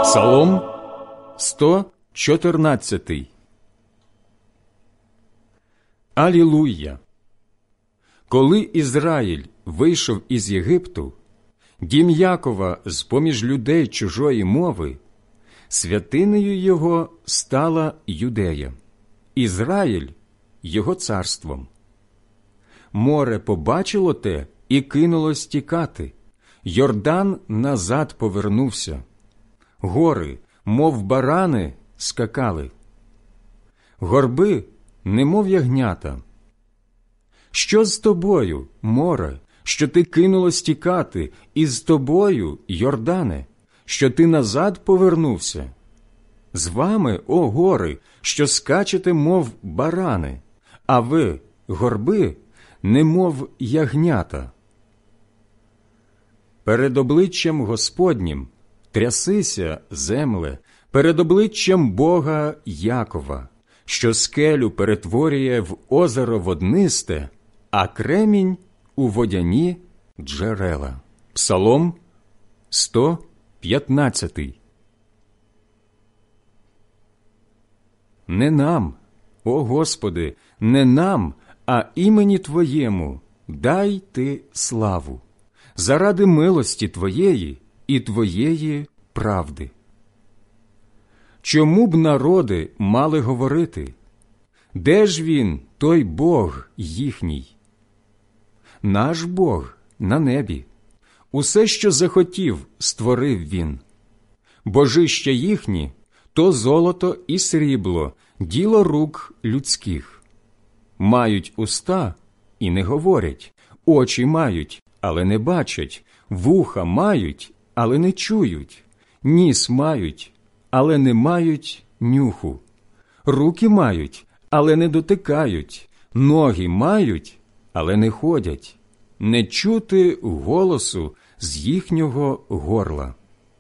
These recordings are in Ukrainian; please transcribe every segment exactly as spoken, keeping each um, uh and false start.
Псалом сто чотирнадцятий. Алілуя! Коли Ізраїль вийшов із Єгипту, дім Якова з-поміж людей чужої мови, святинею його стала Юдея, Ізраїль – його царством. Море побачило те і кинулось тікати, Йордан назад повернувся, гори, мов барани, скакали, горби, немов ягнята. Що з тобою, море, що ти кинулось тікати, і з тобою, Йордане, що ти назад повернувся? З вами, о гори, що скачете, мов барани, а ви, горби, немов ягнята. Перед обличчям Господнім трясися, земле, перед обличчям Бога Якова, що скелю перетворює в озеро воднисте, а кремінь – у водяні джерела. Псалом сто п'ятнадцятий. Не нам, о Господи, не нам, а імені Твоєму дай Ти славу, заради милості Твоєї і Твоєї правди. Чому б народи мали говорити? Де ж він, той Бог їхній? Наш Бог на небі. Усе, що захотів, створив він. Божища їхні – то золото і срібло, діло рук людських. Мають уста і не говорять, очі мають, але не бачать, вуха мають, але не чують, ніс мають, але не мають нюху, руки мають, але не дотикають, ноги мають, але не ходять, не чути голосу з їхнього горла.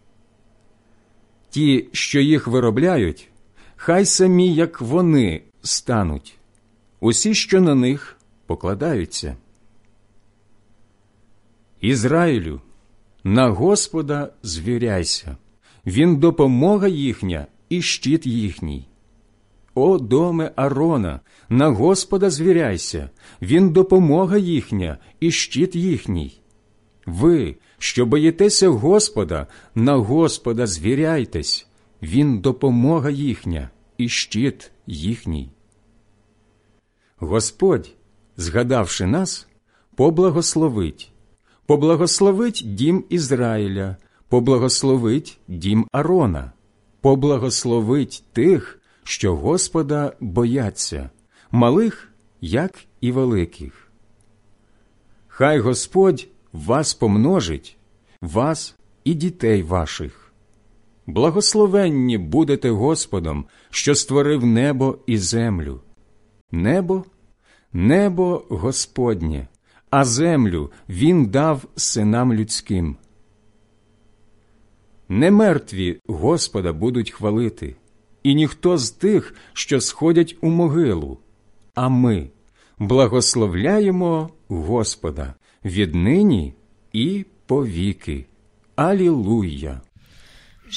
Ті, що їх виробляють, хай самі, як вони, стануть, усі, що на них покладаються. Ізраїлю, на Господа звіряйся, він допомога їхня і щит їхній. О, доме Арона, на Господа звіряйся, він допомога їхня і щит їхній. Ви, що боїтеся Господа, на Господа звіряйтесь, він допомога їхня і щит їхній. Господь, згадавши нас, поблагословить, поблагословить дім Ізраїля, поблагословить дім Арона, поблагословить тих, що Господа бояться, малих, як і великих. Хай Господь вас помножить, вас і дітей ваших. Благословенні будете Господом, що створив небо і землю. Небо – небо Господнє, а землю Він дав синам людським. Не мертві Господа будуть хвалити, і ніхто з тих, що сходять у могилу, а ми благословляємо Господа віднині і повіки. Алілуя!